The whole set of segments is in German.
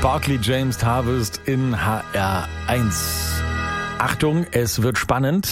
Barclay James Harvest in HR1. Achtung, es wird spannend.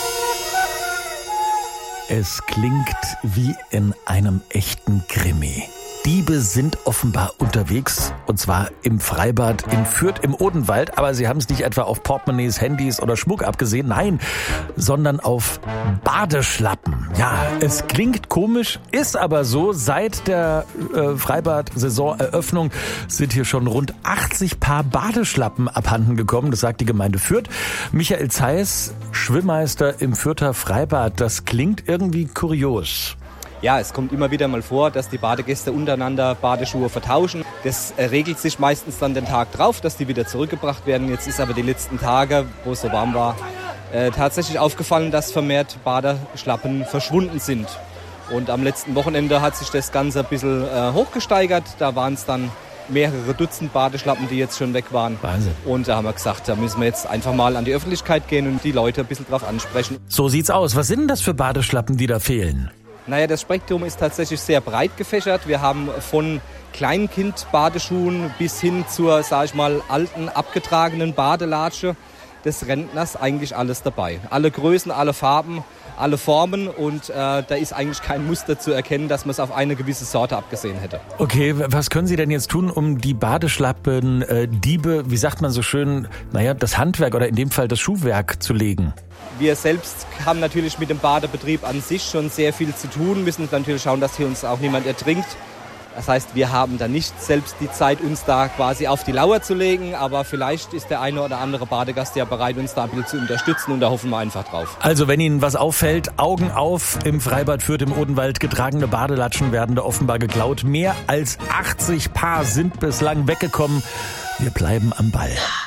Es klingt wie in einem echten Krimi. Diebe sind offenbar unterwegs, und zwar im Freibad in Fürth im Odenwald. Aber sie haben es nicht etwa auf Portemonnaies, Handys oder Schmuck abgesehen, nein, sondern auf Badeschlappen. Ja, es klingt komisch, ist aber so. Seit der Freibad-Saisoneröffnung sind hier schon rund 80 Paar Badeschlappen abhanden gekommen. Das sagt die Gemeinde Fürth. Michael Zeiss, Schwimmmeister im Fürther Freibad. Das klingt irgendwie kurios. Ja, es kommt immer wieder mal vor, dass die Badegäste untereinander Badeschuhe vertauschen. Das regelt sich meistens dann den Tag drauf, dass die wieder zurückgebracht werden. Jetzt ist aber die letzten Tage, wo es so warm war, tatsächlich aufgefallen, dass vermehrt Badeschlappen verschwunden sind. Und am letzten Wochenende hat sich das Ganze ein bisschen hochgesteigert. Da waren es dann mehrere Dutzend Badeschlappen, die jetzt schon weg waren. Wahnsinn. Und da haben wir gesagt, da müssen wir jetzt einfach mal an die Öffentlichkeit gehen und die Leute ein bisschen drauf ansprechen. So sieht's aus. Was sind denn das für Badeschlappen, die da fehlen? Naja, das Spektrum ist tatsächlich sehr breit gefächert. Wir haben von Kleinkind-Badeschuhen bis hin zur, sag ich mal, alten, abgetragenen Badelatsche des Rentners eigentlich alles dabei. Alle Größen, alle Farben, alle Formen und da ist eigentlich kein Muster zu erkennen, dass man es auf eine gewisse Sorte abgesehen hätte. Okay, was können Sie denn jetzt tun, um die Badeschlappen-Diebe, wie sagt man so schön, das Handwerk oder in dem Fall das Schuhwerk zu legen? Wir selbst haben natürlich mit dem Badebetrieb an sich schon sehr viel zu tun, müssen natürlich schauen, dass hier uns auch niemand ertrinkt. Das heißt, wir haben da nicht selbst die Zeit, uns da quasi auf die Lauer zu legen, aber vielleicht ist der eine oder andere Badegast ja bereit, uns da ein bisschen zu unterstützen und da hoffen wir einfach drauf. Also wenn Ihnen was auffällt, Augen auf, im Freibad Fürth im Odenwald getragene Badelatschen werden da offenbar geklaut. Mehr als 80 Paar sind bislang weggekommen. Wir bleiben am Ball.